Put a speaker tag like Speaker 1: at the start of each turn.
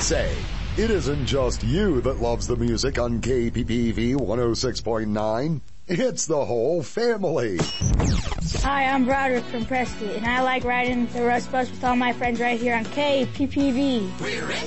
Speaker 1: Say, it isn't just you that loves the music on KPPV 106.9. It's the whole family.
Speaker 2: Hi, I'm Broderick from Prescott, and I like riding the Rust Bus with all my friends right here on KPPV.